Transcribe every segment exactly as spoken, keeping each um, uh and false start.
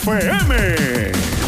F M.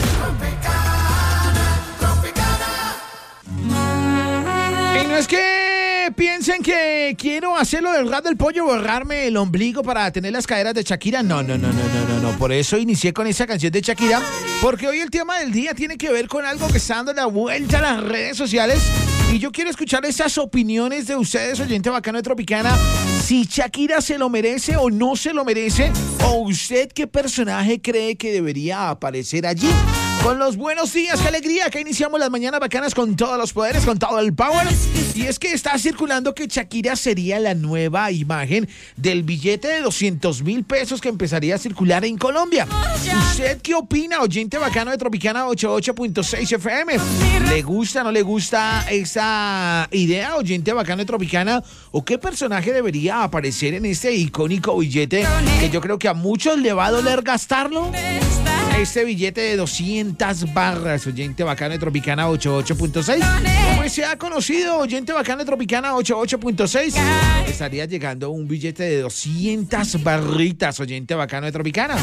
Y no es que piensen que quiero hacerlo del rap del pollo, borrarme el ombligo para tener las caderas de Shakira. No, no, no, no, no, no, no. Por eso inicié con esa canción de Shakira, porque hoy el tema del día tiene que ver con algo que está dando la vuelta a las redes sociales. Y yo quiero escuchar esas opiniones de ustedes, oyente bacano de Tropicana. Si Shakira se lo merece o no se lo merece, o usted qué personaje cree que debería aparecer allí. Con los buenos días, qué alegría que iniciamos las mañanas bacanas con todos los poderes, con todo el power. Y es que está circulando que Shakira sería la nueva imagen del billete de doscientos mil pesos que empezaría a circular en Colombia. ¿Usted qué opina, oyente bacano de Tropicana ochenta y ocho punto seis F M? ¿Le gusta, no le gusta esa idea, oyente bacano de Tropicana? ¿O qué personaje debería aparecer en este icónico billete que yo creo que a muchos le va a doler gastarlo? Este billete de doscientas barras, oyente bacano de Tropicana ochenta y ocho punto seis. Pues se ha conocido, oyente bacano de Tropicana ochenta y ocho punto seis. Estaría llegando un billete de doscientas barritas, oyente bacano de Tropicana.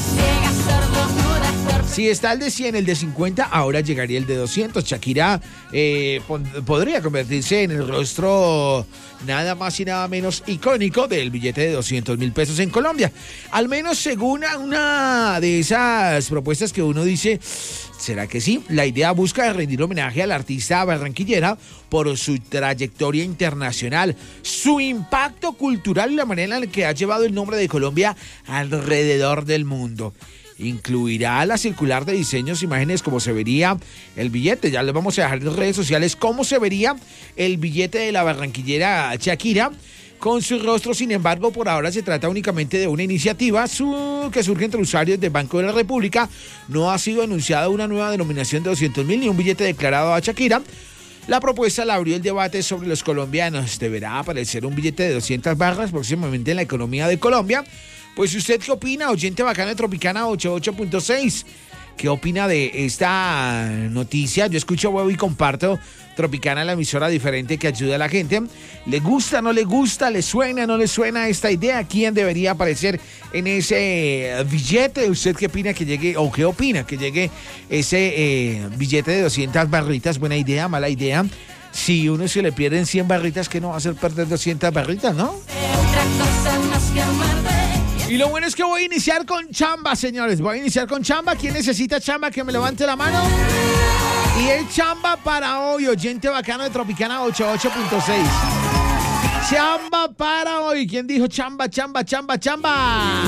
Si está el de cien, el de cincuenta, ahora llegaría el de doscientos. Shakira eh, pod- podría convertirse en el rostro nada más y nada menos icónico del billete de doscientos mil pesos en Colombia. Al menos según una de esas propuestas que uno dice, ¿será que sí? La idea busca rendir homenaje a la artista barranquillera por su trayectoria internacional, su impacto cultural y la manera en la que ha llevado el nombre de Colombia alrededor del mundo. Incluirá la circular de diseños, imágenes, como se vería el billete. Ya les vamos a dejar en redes sociales cómo se vería el billete de la barranquillera Shakira con su rostro. Sin embargo, por ahora se trata únicamente de una iniciativa su, que surge entre usuarios del Banco de la República. No ha sido anunciada una nueva denominación de doscientos mil ni un billete declarado a Shakira. La propuesta la abrió el debate sobre los colombianos. ¿Deberá aparecer un billete de doscientas barras próximamente en la economía de Colombia? Pues usted qué opina, oyente bacano de Tropicana ochenta y ocho punto seis. ¿Qué opina de esta noticia? Yo escucho huevo y comparto Tropicana, la emisora diferente que ayuda a la gente. ¿Le gusta, no le gusta, le suena, no le suena esta idea? ¿Quién debería aparecer en ese billete? ¿Usted qué opina que llegue, o qué opina que llegue ese eh, billete de doscientas barritas? ¿Buena idea, mala idea? Si uno se le pierden cien barritas, ¿qué no va a hacer perder doscientas barritas, no? Y lo bueno es que voy a iniciar con chamba, señores. Voy a iniciar con chamba. ¿Quién necesita chamba? Que me levante la mano. Y el chamba para hoy, oyente bacano de Tropicana ochenta y ocho punto seis. Chamba para hoy. ¿Quién dijo chamba, chamba, chamba, chamba?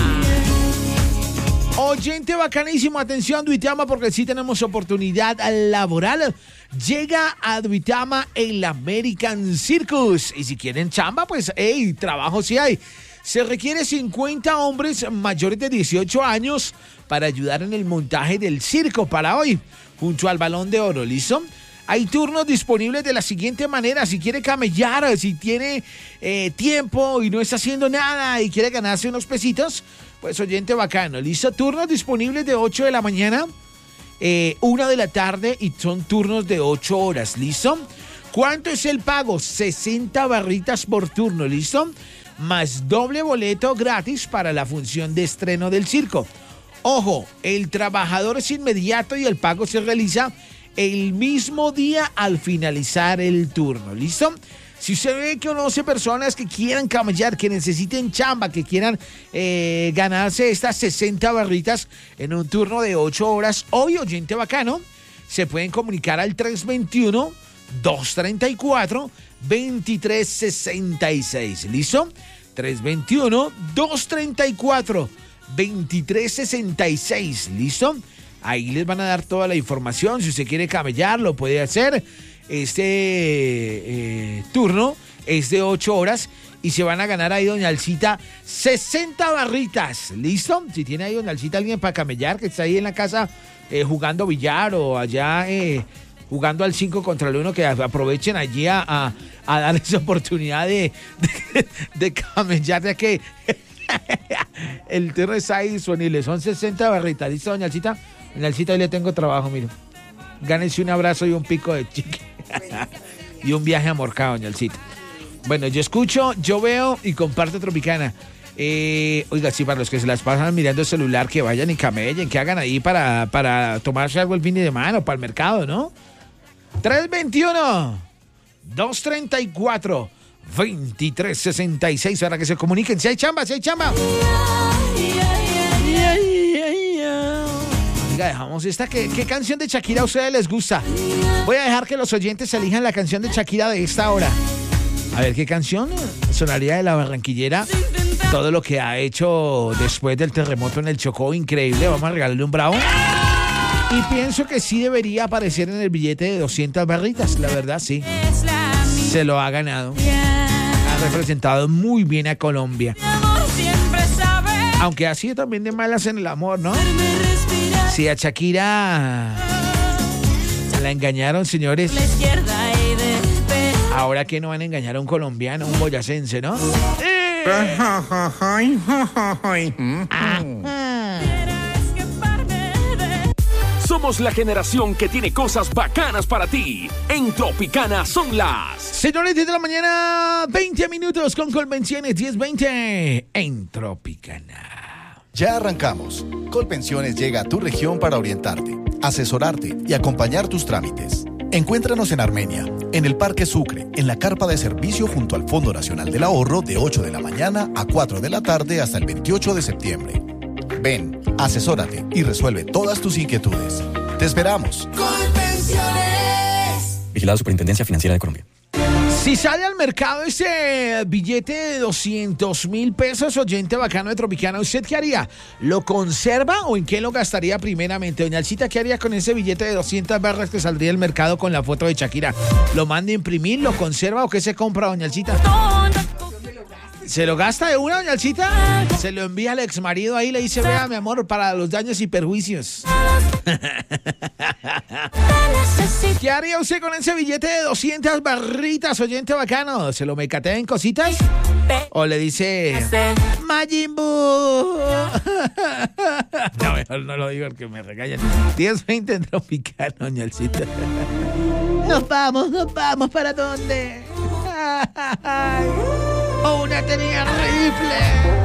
Oyente bacanísimo, atención, Duitama, porque sí tenemos oportunidad laboral. Llega a Duitama el American Circus. Y si quieren chamba, pues, hey, trabajo sí hay. Se requiere cincuenta hombres mayores de dieciocho años para ayudar en el montaje del circo para hoy, junto al Balón de Oro, ¿listo? Hay turnos disponibles de la siguiente manera. Si quiere camellar, si tiene eh, tiempo y no está haciendo nada y quiere ganarse unos pesitos, pues oyente bacano, ¿listo? Turnos disponibles de ocho de la mañana, eh, una de la tarde, y son turnos de ocho horas, ¿listo? ¿Cuánto es el pago? sesenta barritas por turno, ¿listo? Más doble boleto gratis para la función de estreno del circo. Ojo, el trabajador es inmediato y el pago se realiza el mismo día al finalizar el turno, ¿listo? Si usted ve que conoce personas que quieran camellar, que necesiten chamba, que quieran eh, ganarse estas sesenta barritas en un turno de ocho horas, hoy, oyente bacano, se pueden comunicar al tres veintiuno, dos treinta y cuatro, veintitrés sesenta y seis, ¿listo? tres veintiuno, dos treinta y cuatro, veintitrés sesenta y seis, ¿listo? Ahí les van a dar toda la información. Si usted quiere camellar, lo puede hacer. Este eh, turno es de ocho horas y se van a ganar ahí, doña Alcita, sesenta barritas, ¿listo? Si tiene ahí, doña Alcita, alguien para camellar, que está ahí en la casa eh, jugando billar o allá eh, jugando al cinco contra el uno, que aprovechen allí a, a, a darles oportunidad de, de, de camellar, de que el turno está ahí disponible. Son sesenta barritas, ¿listo, doña Alcita? Doña Alcita, hoy le tengo trabajo, mire. Gánense un abrazo y un pico de chique. Y un viaje a Morcado, doña Alcita. Bueno, yo escucho, yo veo y comparto Tropicana. Eh, oiga, sí, para los que se las pasan mirando el celular, que vayan y camellen, que hagan ahí para, para tomarse algo el fin de semana o para el mercado, ¿no? tres veintiuno, dos treinta y cuatro, veintitrés sesenta y seis, para que se comuniquen. Si hay chamba, si hay chamba. Oiga, dejamos esta. ¿Qué, ¿Qué canción de Shakira a ustedes les gusta? Voy a dejar que los oyentes elijan la canción de Shakira de esta hora. A ver, ¿qué canción sonaría de la Barranquillera? Todo lo que ha hecho después del terremoto en el Chocó, increíble. Vamos a regalarle un bravo. Y pienso que sí debería aparecer en el billete de doscientas barritas. La verdad, sí. Se lo ha ganado. Ha representado muy bien a Colombia. Aunque ha sido también de malas en el amor, ¿no? Si a Shakira la engañaron, señores, ahora que no van a engañar a un colombiano, un boyacense, ¿no? ¡Eh! Somos la generación que tiene cosas bacanas para ti. En Tropicana son las... Señores, diez de la mañana, veinte minutos con Colpensiones, diez veinte en Tropicana. Ya arrancamos. Colpensiones llega a tu región para orientarte, asesorarte y acompañar tus trámites. Encuéntranos en Armenia, en el Parque Sucre, en la carpa de servicio junto al Fondo Nacional del Ahorro de ocho de la mañana a cuatro de la tarde hasta el veintiocho de septiembre. Ven, asesórate y resuelve todas tus inquietudes. ¡Te esperamos! Colpensiones. Vigilada Superintendencia Financiera de Colombia. Si sale al mercado ese billete de doscientos mil pesos, oyente bacano de Tropicana, ¿usted qué haría? ¿Lo conserva o en qué lo gastaría primeramente? Doña Alcita, ¿qué haría con ese billete de doscientas barras que saldría al mercado con la foto de Shakira? ¿Lo manda a imprimir, lo conserva o qué se compra, doña Alcita? ¿Se lo gasta de una, doña Alcita? Se lo envía al exmarido ahí, le dice, vea, mi amor, para los daños y perjuicios. ¿Qué haría usted con ese billete de doscientas barritas, oyente bacano? ¿Se lo mecatea en cositas? ¿O le dice Majin Buu? No, mejor no lo digo porque me regañan. diez veinte en Tropicana, doña Alcita. Nos vamos, nos vamos, ¿para dónde? O una tenía rifle.